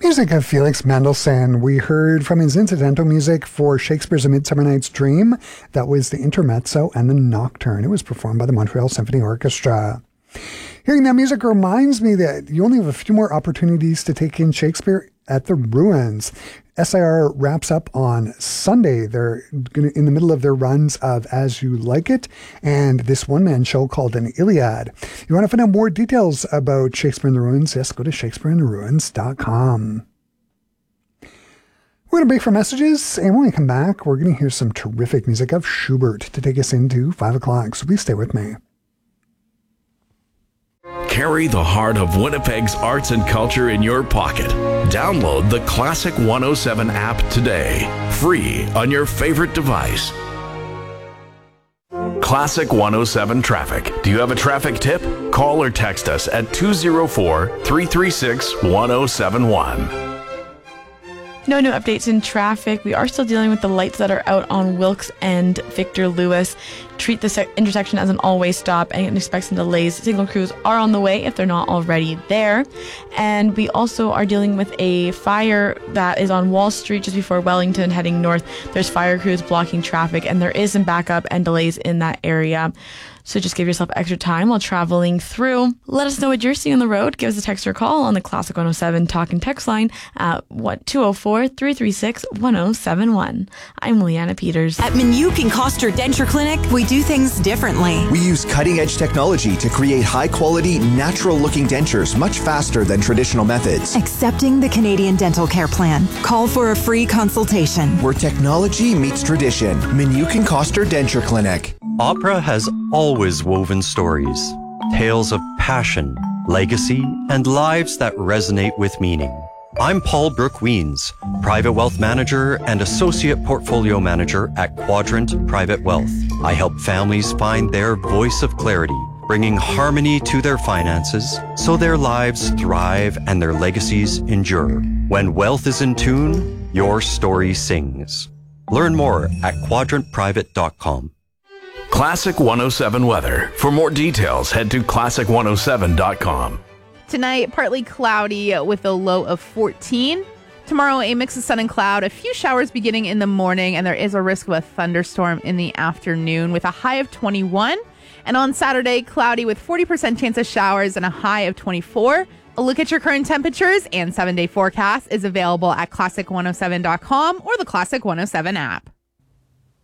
Music of Felix Mendelssohn. We heard from his incidental music for Shakespeare's A Midsummer Night's Dream. That was the Intermezzo and the Nocturne. It was performed by the Montreal Symphony Orchestra. Hearing that music reminds me that you only have a few more opportunities to take in Shakespeare at the Ruins. SIR wraps up on Sunday. They're in the middle of their runs of As You Like It and this one-man show called An Iliad. If you want to find out more details about Shakespeare in the Ruins, yes, go to shakespeareintheruins.com. We're going to break for messages, and when we come back, we're going to hear some terrific music of Schubert to take us into 5 o'clock, so please stay with me. Carry the heart of Winnipeg's arts and culture in your pocket. Download the Classic 107 app today, free on your favorite device. Classic 107 Traffic. Do you have a traffic tip? Call or text us at 204-336-1071. No new updates in traffic. We are still dealing with the lights that are out on Wilkes and Victor Lewis. Treat the intersection as an all-way stop and expect some delays. Signal crews are on the way if they're not already there. And we also are dealing with a fire that is on Wall Street just before Wellington heading north. There's fire crews blocking traffic and there is some backup and delays in that area. So just give yourself extra time while traveling through. Let us know what you're seeing on the road. Give us a text or call on the Classic 107 talk and text line at 204-336-1071. I'm Leanna Peters. At Minuk and Koster Denture Clinic, we do things differently. We use cutting-edge technology to create high-quality, natural-looking dentures much faster than traditional methods. Accepting the Canadian Dental Care Plan. Call for a free consultation. Where technology meets tradition. Minuk and Koster Denture Clinic. Opera has always woven stories, tales of passion, legacy, and lives that resonate with meaning. I'm Paul Brooke Weens, Private Wealth Manager and Associate Portfolio Manager at Quadrant Private Wealth. I help families find their voice of clarity, bringing harmony to their finances so their lives thrive and their legacies endure. When wealth is in tune, your story sings. Learn more at quadrantprivate.com. Classic 107 weather. For more details, head to classic107.com. Tonight, partly cloudy with a low of 14. Tomorrow, a mix of sun and cloud, a few showers beginning in the morning, and there is a risk of a thunderstorm in the afternoon with a high of 21. And on Saturday, cloudy with 40% chance of showers and a high of 24. A look at your current temperatures and 7-day forecast is available at classic107.com or the Classic 107 app.